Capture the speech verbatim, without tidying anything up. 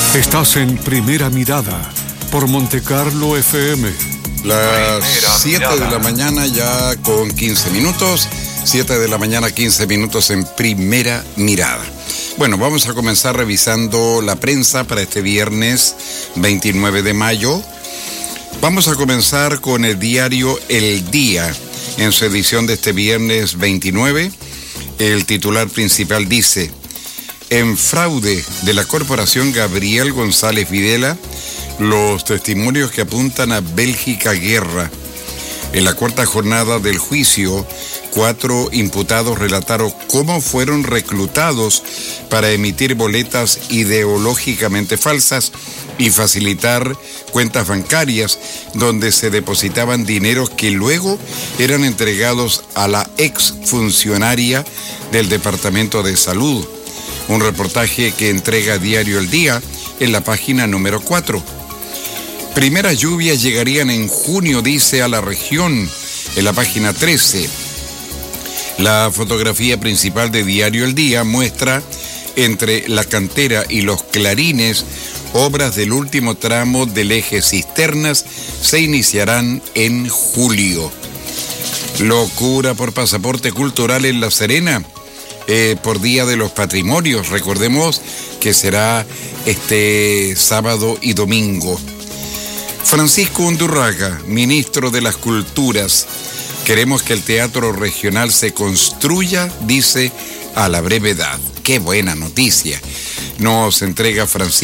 Estás en Primera Mirada por Montecarlo F M. Las siete de la mañana ya con quince minutos. siete de la mañana, quince minutos en Primera Mirada. Bueno, vamos a comenzar revisando la prensa para este viernes veintinueve de mayo. Vamos a comenzar con el diario El Día. En su edición de este viernes veintinueve, el titular principal dice: en fraude de la corporación Gabriel González Videla, los testimonios que apuntan a Bélgica Guerra. En la cuarta jornada del juicio, cuatro imputados relataron cómo fueron reclutados para emitir boletas ideológicamente falsas y facilitar cuentas bancarias donde se depositaban dineros que luego eran entregados a la exfuncionaria del Departamento de Salud. Un reportaje que entrega Diario El Día en la página número cuatro. Primeras lluvias llegarían en junio, dice a la región, en la página trece. La fotografía principal de Diario El Día muestra entre la cantera y los clarines obras del último tramo del eje Cisternas se iniciarán en julio. Locura por pasaporte cultural en La Serena. Eh, por Día de los Patrimonios. Recordemos que será este sábado y domingo. Francisco Undurraga, ministro de las Culturas. Queremos que el teatro regional se construya, dice, a la brevedad. Qué buena noticia nos entrega Francisco